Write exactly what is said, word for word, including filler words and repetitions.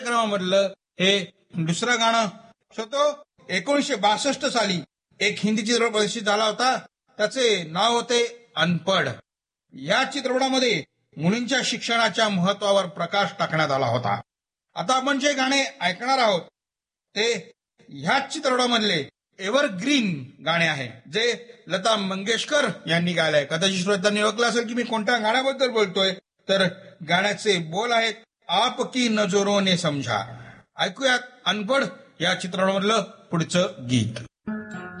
कार्यक्रमामधलं हे दुसरं गाणं. सो तो एकोणीसशे बासष्ट साली एक हिंदी चित्रपट प्रदर्शित झाला होता. त्याचे नाव होते अनपढ. या चित्रपटामध्ये मुलींच्या शिक्षणाच्या महत्वावर प्रकाश टाकण्यात आला होता. आता आपण जे गाणे ऐकणार आहोत ते ह्याच चित्रपटामधले एव्हरग्रीन गाणे आहे, जे लता मंगेशकर यांनी गायले आहे. कदाचित श्रोत्यांनी ओळखलं असेल की मी कोणत्या गाण्याबद्दल बोलतोय. तर गाण्याचे बोल आहेत आपकी नजरों ने समझा. ऐकूयात अनपढ या चित्रपटामधलं पुढचं गीत.